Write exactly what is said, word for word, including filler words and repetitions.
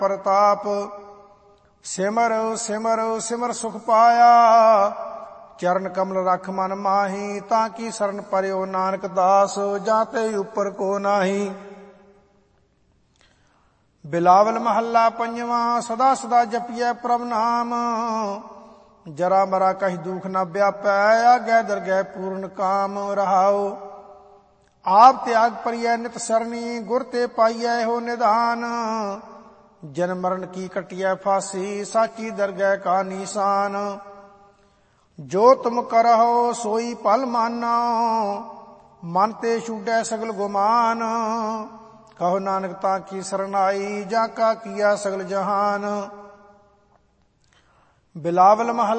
ਪ੍ਰਤਾਪ। ਸਿਮਰ ਸਿਮਰ ਸਿਮਰ ਸੁਖ ਪਾਇਆ, ਚਰਨ ਕਮਲ ਰਖ ਮਨ ਮਾਹੀ। ਤਾਂ ਕੀ ਸਰਨ ਪਰਿਓ ਨਾਨਕ ਦਾਸ, ਜਾਂ ਤੇ ਉੱਪਰ ਕੋ ਨਾਹੀ। ਬਿਲਾਵਲ ਮਹੱਲਾ ਪੰਜਵਾਂ। ਸਦਾ ਸਦਾ ਜਪੀਐ ਪ੍ਰਭ ਨਾਮ, ਜਰਾ ਮਰਾ ਕਹੀ ਦੁਖ ਨ ਵਿਆਪੈ। ਆਗੈ ਦਰਗਹਿ ਪੂਰਨ ਕਾਮ ਰਹਾਉ। ਆਪ ਤਿਆਗ ਪਰਿਐ ਨਿਤ ਸਰਨੀ, ਗੁਰ ਤੇ ਪਾਈਐ ਹੋ ਨਿਧਾਨ। ਜਨਮ ਮਰਨ ਕੀ ਕਟਿਐ ਫਾਸੀ, ਸਾਚੀ ਦਰਗਹਿ ਕਾ ਨੀਸਾਨ। ਜੋ ਤੁਮ ਕਰਹੁ ਸੋਈ ਭਲ ਮਾਨੋ, ਮਨ ਤੇ ਛੂਟੈ ਸਗਲ ਗੁਮਾਨ। ਕਹੋ ਨਾਨਕ ਤਾਂ ਕੀ ਸਰਨਾਈ, ਜਾਂ ਕਾ ਕੀਆ ਸਗਲ ਜਹਾਨ। ਬਿਲਾਵਲ ਮਹੱਲਾ